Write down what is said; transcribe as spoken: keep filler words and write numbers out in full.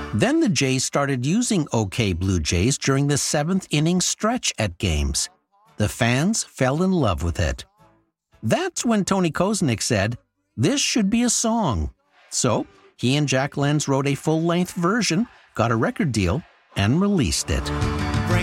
Then the Jays started using OK Blue Jays during the seventh inning stretch at games. The fans fell in love with it. That's when Tony Koznick said, "This should be a song." So he and Jack Lenz wrote a full-length version, got a record deal, and released it.